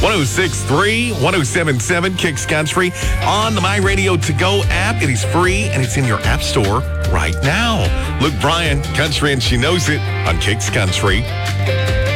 106.3, 107.7 Kicks Country on the My Radio To Go app. It is free and it's in your app store right now. Luke Bryan, Country and She Knows It on Kicks Country.